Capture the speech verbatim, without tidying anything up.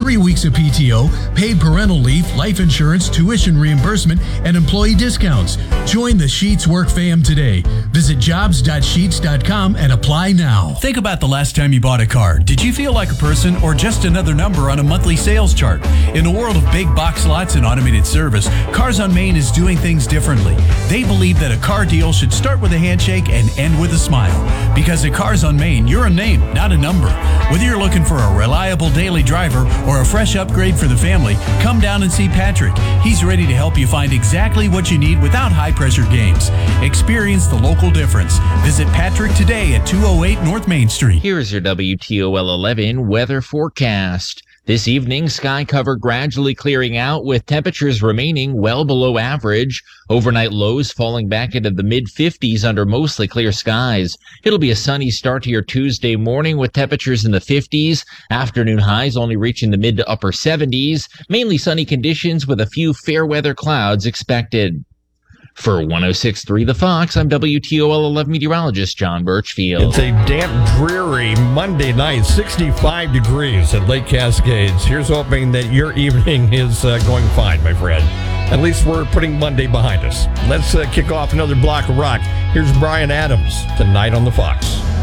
three weeks of P T O, paid parental leave, life insurance, tuition reimbursement, and employee discounts. Join the Sheets Work fam today. Visit jobs dot sheets dot com and apply now. Think about the last time you bought a car. Did you feel like a person or just another number on a monthly sales chart? In a world of big box lots and automated service, Cars on Main is doing things differently. They believe that a car deal should start with a handshake and end with a smile. Because at Cars on Main, you're a name, not a number. Whether you're looking for a reliable daily driver or a fresh upgrade for the family, come down and see Patrick. He's ready to help you find exactly what you need without high-pressure games. Experience the local difference. Visit Patrick today at two oh eight North Main Street. Here's your W T O L eleven weather forecast. This evening, sky cover gradually clearing out with temperatures remaining well below average. Overnight lows falling back into the mid fifties under mostly clear skies. It'll be a sunny start to your Tuesday morning with temperatures in the fifties. Afternoon highs only reaching the mid to upper seventies. Mainly sunny conditions with a few fair weather clouds expected. For one oh six point three The Fox, I'm W T O L eleven meteorologist John Birchfield. It's a damp, dreary Monday night, sixty-five degrees at Lake Cascades. Here's hoping that your evening is uh, going fine, my friend. At least we're putting Monday behind us. Let's uh, kick off another block of rock. Here's Bryan Adams, Tonight on The Fox.